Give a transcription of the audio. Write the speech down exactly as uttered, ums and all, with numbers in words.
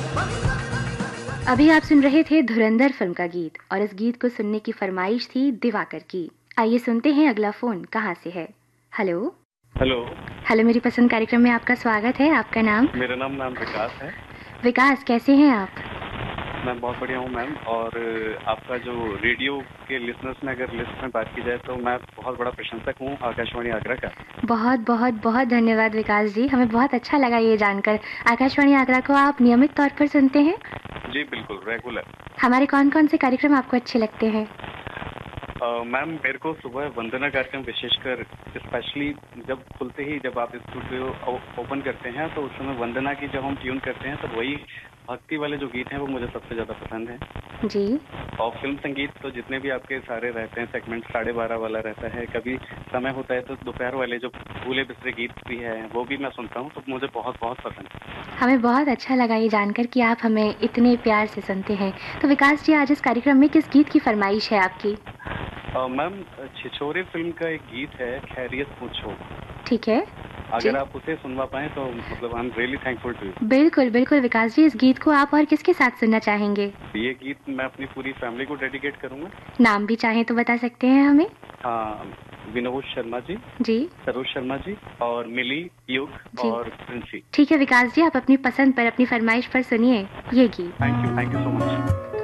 अभी आप सुन रहे थे धुरंधर फिल्म का गीत और इस गीत को सुनने की फरमाइश थी दिवाकर की। आइए सुनते हैं अगला फोन कहाँ से है। हेलो। हेलो। हेलो, मेरी पसंद कार्यक्रम में आपका स्वागत है। आपका नाम? मेरा नाम नाम विकास है। विकास, कैसे हैं आप? मैं बहुत बढ़िया हूँ मैम। और आपका जो रेडियो के लिसनर्स में अगर लिस्ट में बात की जाए तो मैं बहुत बड़ा प्रशंसक हूँ आकाशवाणी आगरा का। बहुत बहुत बहुत धन्यवाद विकास जी, हमें बहुत अच्छा लगा ये जानकर। आकाशवाणी आगरा को आप नियमित तौर पर सुनते हैं? जी बिल्कुल, रेगुलर। हमारे कौन कौन से कार्यक्रम आपको अच्छे लगते हैं? मैम मेरे को सुबह वंदना कार्यक्रम विशेषकर स्पेशली जब खुलते ही जब आप स्टूडियो ओपन करते हैं तो उस समय वंदना की जब हम ट्यून करते हैं तो वही भक्ति वाले जो गीत हैं वो मुझे सबसे ज्यादा पसंद है जी। और फिल्म संगीत तो जितने भी आपके सारे रहते हैं सेगमेंट साढ़े बारह वाला रहता है, कभी समय होता है तो दोपहर वाले जो भूले बिसरे गीत भी है वो भी मैं सुनता हूँ, तो मुझे बहुत बहुत पसंद है। हमें बहुत अच्छा लगा ये जानकर कि आप हमें इतने प्यार से सुनते हैं। तो विकास जी, आज इस कार्यक्रम में किस गीत की फरमाइश है आपकी? मैम छिछोरे फिल्म का एक गीत है, खैरियत पूछो। ठीक है अगर आप उसे सुनवा पाए तो मतलब I am really thankful to you. बिल्कुल बिल्कुल विकास जी, इस गीत को आप और किसके साथ सुनना चाहेंगे? ये गीत मैं अपनी पूरी फैमिली को डेडिकेट करूंगा। नाम भी चाहें तो बता सकते हैं हमें? हाँ, विनोद शर्मा जी जी, सरोज शर्मा जी और मिली, युग और प्रिंसी। ठीक है विकास जी, आप अपनी पसंद पर, अपनी फरमाइश पर सुनिए ये गीत। Thank you, thank you so much.